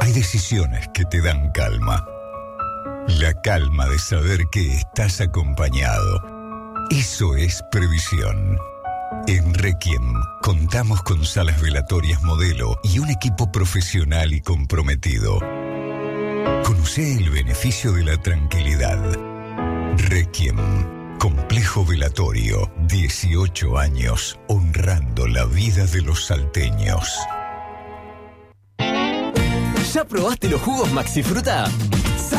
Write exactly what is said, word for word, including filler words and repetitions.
Hay decisiones que te dan calma. La calma de saber que estás acompañado. Eso es previsión. En Requiem contamos con salas velatorias modelo y un equipo profesional y comprometido. Conoce el beneficio de la tranquilidad. Requiem, complejo velatorio, dieciocho años honrando la vida de los salteños. ¿Ya probaste los jugos Maxi Fruta?